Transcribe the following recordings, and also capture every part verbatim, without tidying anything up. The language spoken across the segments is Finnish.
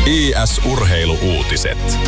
I S-urheiluuutiset.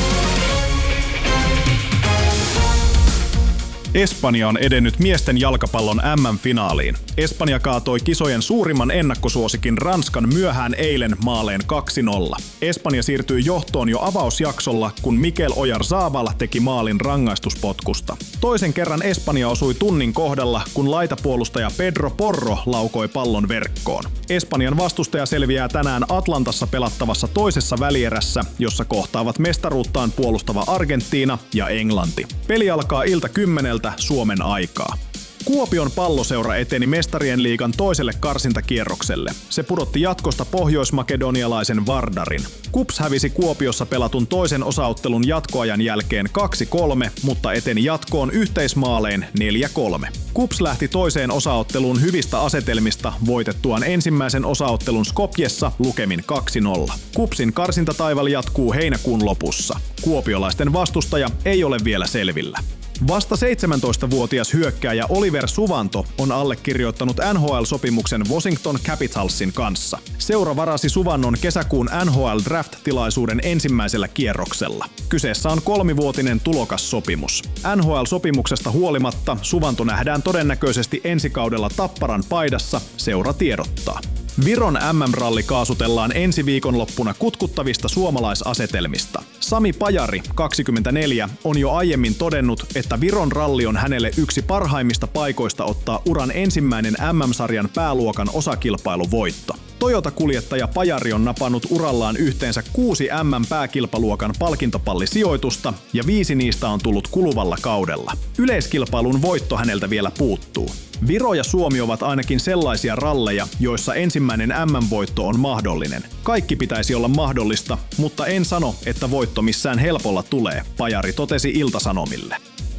Espanja on edennyt miesten jalkapallon M M-finaaliin. Espanja kaatoi kisojen suurimman ennakkosuosikin Ranskan myöhään eilen maaleen kaksi nolla. Espanja siirtyi johtoon jo avausjaksolla, kun Mikel Oyarzabal teki maalin rangaistuspotkusta. Toisen kerran Espanja osui tunnin kohdalla, kun laitapuolustaja Pedro Porro laukoi pallon verkkoon. Espanjan vastustaja selviää tänään Atlantassa pelattavassa toisessa välierässä, jossa kohtaavat mestaruuttaan puolustava Argentiina ja Englanti. Peli alkaa ilta kymmeneltä Suomen aikaa. Kuopion Palloseura eteni Mestarien liigan toiselle karsintakierrokselle. Se pudotti jatkosta pohjoismakedonialaisen Vardarin. KuPS hävisi Kuopiossa pelatun toisen osaottelun jatkoajan jälkeen kaksi kolme, mutta eteni jatkoon yhteismaalein neljä kolme. KuPS lähti toiseen osaotteluun hyvistä asetelmista voitettuaan ensimmäisen osaottelun Skopjessa lukemin kaksi nolla. KuPSin karsintataival jatkuu heinäkuun lopussa. Kuopiolaisten vastustaja ei ole vielä selvillä. Vasta seitsemäntoistavuotias hyökkääjä Oliver Suvanto on allekirjoittanut N H L-sopimuksen Washington Capitalsin kanssa. Seura varasi Suvannon kesäkuun N H L Draft-tilaisuuden ensimmäisellä kierroksella. Kyseessä on kolmivuotinen tulokassopimus. N H L-sopimuksesta huolimatta Suvanto nähdään todennäköisesti ensi kaudella Tapparan paidassa, seura tiedottaa. Viron M M-ralli kaasutellaan ensi viikonloppuna kutkuttavista suomalaisasetelmista. Sami Pajari, kaksikymmentäneljä, on jo aiemmin todennut, että Viron ralli on hänelle yksi parhaimmista paikoista ottaa uran ensimmäinen M M-sarjan pääluokan osakilpailuvoitto. Toyota-kuljettaja Pajari on napannut urallaan yhteensä kuusi M M-pääkilpaluokan palkintopallisijoitusta ja viisi niistä on tullut kuluvalla kaudella. Yleiskilpailun voitto häneltä vielä puuttuu. Viro ja Suomi ovat ainakin sellaisia ralleja, joissa ensimmäinen M M-voitto on mahdollinen. Kaikki pitäisi olla mahdollista, mutta en sano, että voitto missään helpolla tulee, Pajari totesi Ilta-Sanomille.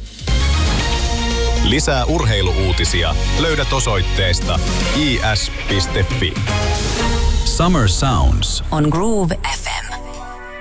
Lisää urheiluuutisia löydät osoitteesta i s piste f i. Summer Sounds on Groove F M.